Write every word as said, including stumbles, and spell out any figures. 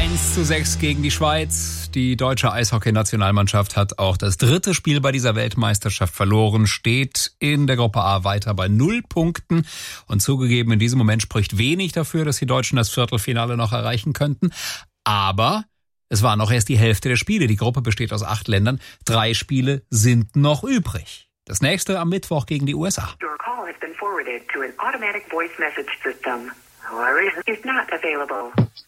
eins zu sechs gegen die Schweiz. Die deutsche Eishockey-Nationalmannschaft hat auch das dritte Spiel bei dieser Weltmeisterschaft verloren, steht in der Gruppe A weiter bei null Punkten. Und zugegeben, in diesem Moment spricht wenig dafür, dass die Deutschen das Viertelfinale noch erreichen könnten. Aber es war noch erst die Hälfte der Spiele. Die Gruppe besteht aus acht Ländern. Drei Spiele sind noch übrig. Das nächste am Mittwoch gegen die U S A. Your call has been forwarded to an automatic voice message system. However, is not available.